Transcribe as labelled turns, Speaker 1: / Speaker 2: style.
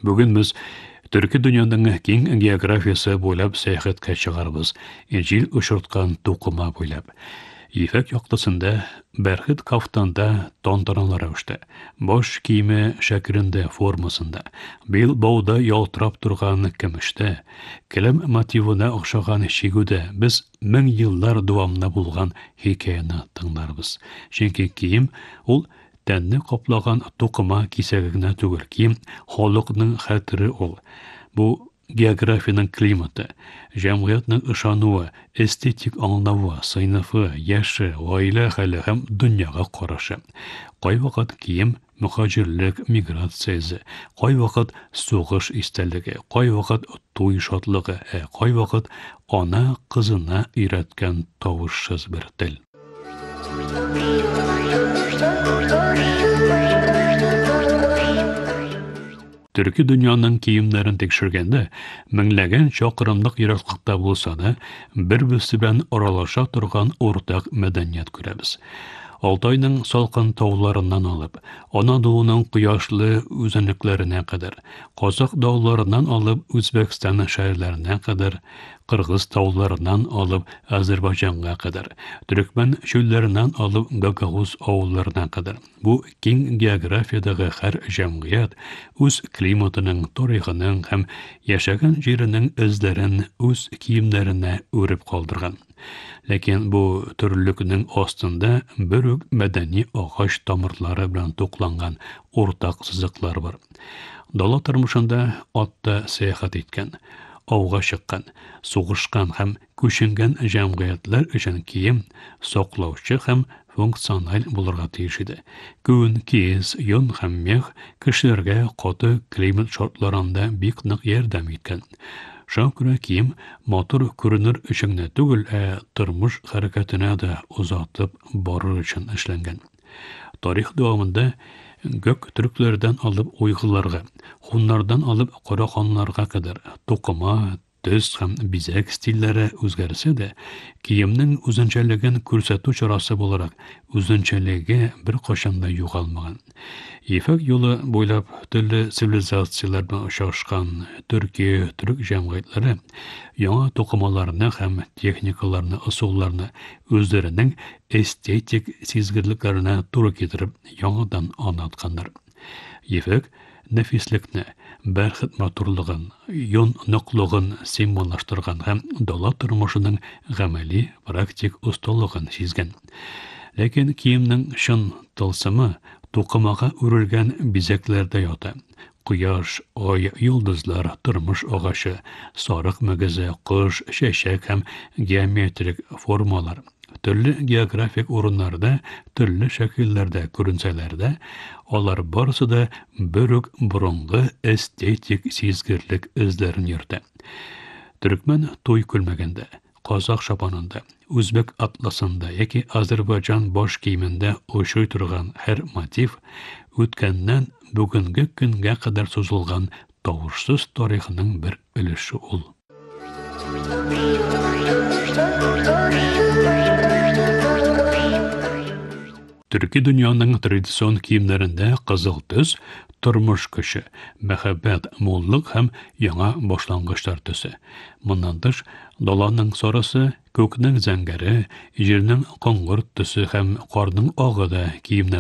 Speaker 1: Бүген без Төрки дөньяның киң географиясы буйлап сәяхәткә чыгарбыз. Җил очырткан тукыма буйлап. Ефәк яктысында бәрхет кафтанда тантаналар үште. Бош киеме шәкерендә формасында. Бил бауда ялтырап торган көмештә, келәм мотивына охшаган шигүдә без 1000 еллар дәвамында булган хикәяне тыңларбыз. Чөнки кием ул тәнне каплаган тукыма кисәге генә түгел, кием халыкның хәтере ул. Бу географияның климаты, җәмгыятьнең ышануы, эстетик аңлавы, сыйныфы, яше, гаилә хәле һәм дөньяга карашы. Кайвакыт кием мөхаҗирлек миграциясе, кайвакыт сугыш истәлеге, кайвакыт туй шатлыгы, кайвакыт ана кызына өйрәткән тавышсыз бер тел. Төрки дөньяның киемнәрен тикшергәндә, меңләгән чакрымлык ераклыкта булса да, бер-берсе белән аралаша торган уртак мәдәният күрәбез. Алтайның салкын тауларыннан алып, Анадолуның кояшлы үзәнлекләренә кадәр, Казак дауларыннан алып Үзбәкстан шәһәрләренә кадәр, Кыргыз тауларыннан алып Азәрбайҗанга кадәр, Төрекмән чүлләреннән алып Гагаuz авылларына кадәр. Бу киң географиядагы һәр җәмгыять үз климатының, тарихының һәм яшәгән җиренең эзләрен үз киемнәренә үреп калдырган. Ләкин бу төрлелекнең астында бер үк мәдәни агач тамырлары белән тукланган уртак сызыклар бар. Дала тормышында атта сәяхәт иткән, ауга чыккан, сугышкан һәм күченгән җәмгыятьләр өчен кием саклаучы һәм функциональ булырга тиеш иде. Күн, киез, йон һәм мех кешеләргә каты климат шартларында бик нык ярдәм иткән. Шуңа күрә кием матур күренер өчен генә түгел, тормыш хәрәкәтенә дә узатып барыр өчен эшләнгән. Тарих дәвамында гök төрекләрдән алып уйгырларга, хуннардан алып караханнарга кадәр тукыма, төс һәм бизәк стильләре үзгәрсә дә, киемнең үзенчәлеген күрсәтү чарасы буларак үзенчәлеге бер кашан да югалмаган. Ефәк юлы буйлап төрле цивилизацияләр белән очрашкан төрек җәмгыятьләре яңа тукымаларны һәм техникаларны, ысулларны үзләренең эстетик сизгерлекләренә туры китереп яңадан аңлатканнар. Ефәк нәфислекне, бәрхет матурлыгын, йон ныклыгын символлаштырган һәм дала тормышының гамәли, практик усталыгын сизгән. Ләкин киемнең чын тылсымы тукымага үрелгән бизәкләрдә ята. Кояш, ай, йолдызлар, тормыш агачы, сарык мөгезе, кош, чәчәк һәм геометрик формалар. Төрле географик урыннарда, төрле шәкилләрдә күренсәләр дә, алар барысы да бер үк борынгы эстетик сизгерлек эзләрен йөртә. Төрекмән туй күлмәгәндә, Казак шапанында, Үзбәк атласында яки Азәрбайҗан баш киемендә ошый торган һәр мотив үткәннән бүгенге көнгә кадәр сузылган тавышсыз тарихының бер өлеше ул. Төрки дөньяның традицион киемнәрендә кызыл төс тормыш көче, мәхәббәт, муллык һәм яңа башлангычлар төсе. Моннан тыш, даланың сарысы, күкнең зәңгәре, җирнең коңгырт төсе һәм карның агы да киемнәр